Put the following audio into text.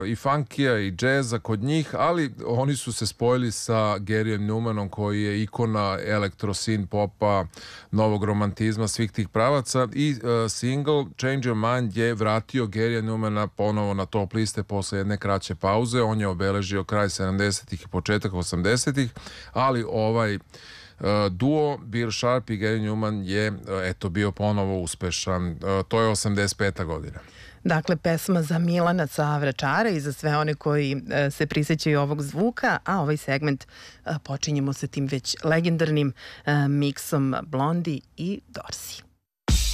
i funkija i džeza kod njih, ali oni su se spojili sa Garyjem Numanom koji je ikona elektro-sin popa, novog romantizma, svih tih pravaca i single Change Your Mind je vratio Garyja Numana ponovo na top liste posle jedne kraće pauze. On je obeležio kraj 70-ih i početak 80-ih, ali ovaj duo Bill Sharp i Gary Numan je bio ponovo uspešan. To je 85. godina. Dakle, pesma za Milana sa Vračara i za sve one koji se prisjećaju ovog zvuka, a ovaj segment počinjemo sa tim već legendarnim miksom Blondie i Dorsey.